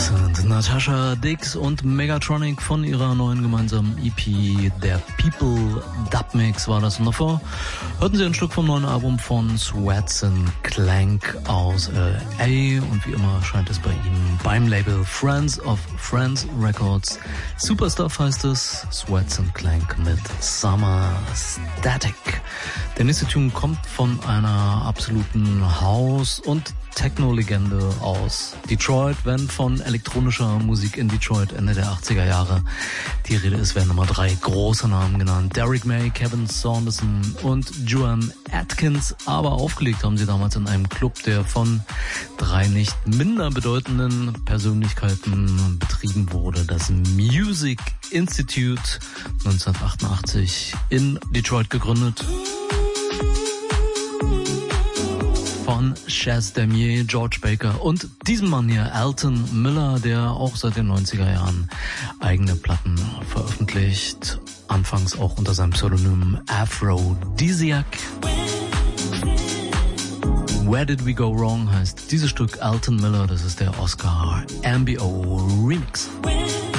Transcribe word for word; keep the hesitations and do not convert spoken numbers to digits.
Natasha Dix und Megatronic von ihrer neuen gemeinsamen E P, der People Dub Mix war das. Und davor hörten Sie ein Stück vom neuen Album von Sweats and Clank aus L A. Und wie immer scheint es bei Ihnen beim Label Friends of Friends Records. Superstuff heißt es, Sweats and Clank mit Summer Static. Der nächste Tune kommt von einer absoluten House- und Techno-Legende aus Detroit, wenn von elektronischer Musik in Detroit Ende der achtziger Jahre die Rede ist, werden Nummer drei große Namen genannt. Derrick May, Kevin Saunderson und Joan Atkins, aber aufgelegt haben sie damals in einem Club, der von drei nicht minder bedeutenden Persönlichkeiten betrieben wurde. Das Music Institute, neunzehnhundertachtundachtzig in Detroit gegründet. Von Chaz Damier, George Baker und diesem Mann hier, Alton Miller, der auch seit den neunziger Jahren eigene Platten veröffentlicht. Anfangs auch unter seinem Pseudonym Aphrodisiac. Where Did We Go Wrong heißt dieses Stück Alton Miller, das ist der Oscar M B O Remix.